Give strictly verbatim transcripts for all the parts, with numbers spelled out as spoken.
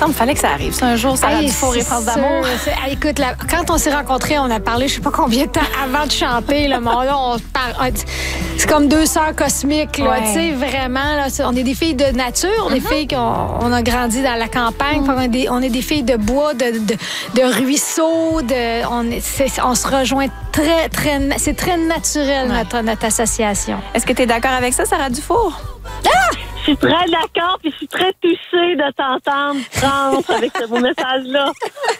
semble fallait que ça arrive. C'est un jour, ça a du four et France d'amour. Écoute, là, quand on s'est rencontrés, on a parlé, je sais pas combien de temps avant de chanter. Là, mais là, on parle, c'est comme deux sœurs cosmiques. Là, ouais. Tu sais, vraiment, là, on est des filles de nature, mm-hmm. des filles qu'on on a grandi dans la campagne. Mm-hmm. On, est des, on est des filles de bois, de, de, de ruisseaux. De, on, est, on se rejoint très, très... C'est très naturel, ouais. notre, notre association. Est-ce que tu es d'accord avec ça, Sarah Dufour? Ah! Je suis très d'accord, puis je suis très touchée de t'entendre, France, avec ce beau message-là.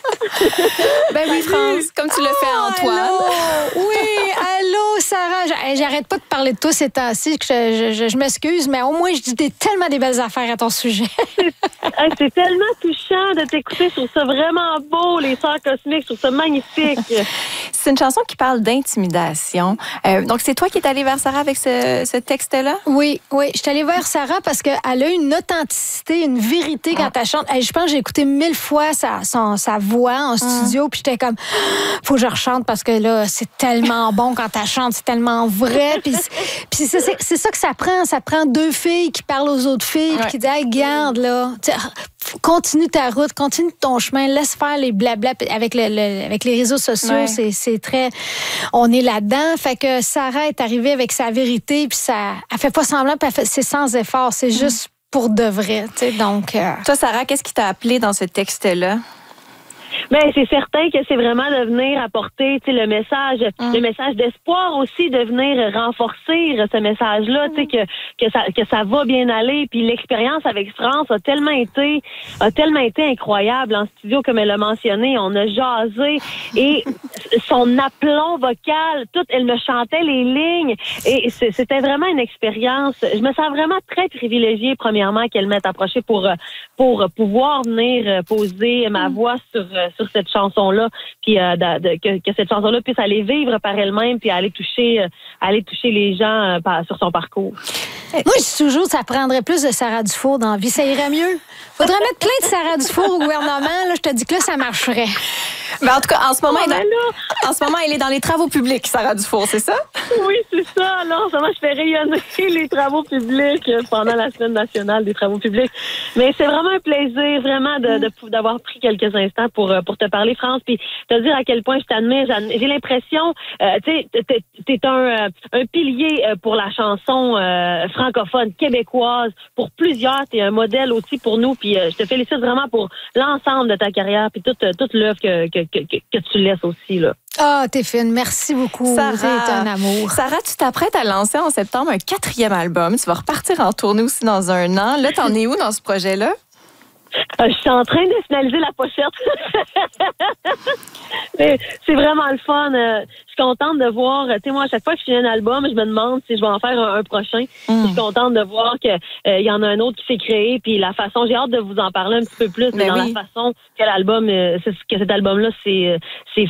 Ben oui, France, comme tu le fais à Antoine. Allô. Oui, allô, Sarah. J'arrête pas de parler de toi ces temps-ci, que je, je, je m'excuse, mais au moins, je dis des, tellement des belles affaires à ton sujet. C'est, c'est tellement touchant de t'écouter. Je trouve ça vraiment beau, les sœurs cosmiques. Je trouve ça magnifique. C'est une chanson qui parle d'intimidation. Euh, donc, c'est toi qui es allée vers Sarah avec ce, ce texte-là? Oui, oui. Je suis allée vers Sarah parce qu'elle a une authenticité, une vérité quand elle chante. Je pense que j'ai écouté mille fois sa, son, sa voix en studio, puis j'étais comme, faut que je rechante parce que là, c'est tellement bon quand elle chante, c'est tellement vrai. Puis, puis c'est, c'est, c'est ça que ça prend. Ça prend deux filles qui parlent aux autres filles, puis qui disent, hey, garde, là, continue ta route, continue ton chemin, laisse faire les blabla. Avec, le, le, avec les réseaux sociaux, ouais. c'est, c'est très... On est là-dedans. Fait que Sarah est arrivée avec sa vérité, puis ça, elle fait pas semblant, puis elle fait, c'est sans effort. C'est mm. juste pour de vrai, tu sais, donc... Euh... Toi, Sarah, qu'est-ce qui t'a appelé dans ce texte-là? Bien, c'est certain que c'est vraiment de venir apporter, tu sais, le message, mm. le message d'espoir aussi, de venir renforcer ce message-là, mm. tu sais, que que ça que ça va bien aller. Puis l'expérience avec France a tellement été a tellement été incroyable en studio, comme elle l'a mentionné. On a jasé et son aplomb vocal, tout, elle me chantait les lignes et c'était vraiment une expérience. Je me sens vraiment très privilégiée, premièrement, qu'elle m'ait approchée pour pour pouvoir venir poser ma mm. voix sur sur cette chanson-là, puis euh, de, de, que, que cette chanson-là puisse aller vivre par elle-même, puis aller toucher, euh, aller toucher les gens euh, par, sur son parcours. Moi, je dis toujours, ça prendrait plus de Sarah Dufour dans la vie. Ça irait mieux. Faudrait mettre plein de Sarah Dufour au gouvernement. Là, je te dis que là, ça marcherait. Ben, en tout cas, en ce moment, oh, elle, est dans, en ce moment, elle est dans les travaux publics, Sarah Dufour, c'est ça? Oui, c'est ça. Alors, en ce moment, je fais rayonner les travaux publics pendant la Semaine nationale des travaux publics. Mais c'est vraiment un plaisir, vraiment, de, de, d'avoir pris quelques instants pour, pour te parler, France, puis te dire à quel point je t'admire. J'ai l'impression, euh, tu sais, t'es, t'es un, un pilier pour la chanson euh, francophone québécoise. Pour plusieurs, t'es un modèle aussi pour nous, puis euh, je te félicite vraiment pour l'ensemble de ta carrière, puis toute, toute l'œuvre que, que Que, que, que tu laisses aussi, là. Ah, oh, t'es fine. Merci beaucoup. Sarah, c'est un amour. Sarah, tu t'apprêtes à lancer en septembre un quatrième album. Tu vas repartir en tournée aussi dans un an. Là, t'en es où dans ce projet-là? Euh, je suis en train de finaliser la pochette. Mais c'est vraiment le fun. Euh, je suis contente de voir, tu sais, moi, à chaque fois que je finis un album, je me demande si je vais en faire un, un prochain. Mm. Je suis contente de voir qu'il euh, y en a un autre qui s'est créé, puis la façon, j'ai hâte de vous en parler un petit peu plus, mais, mais dans oui. la façon que l'album, euh, que cet album-là, c'est, c'est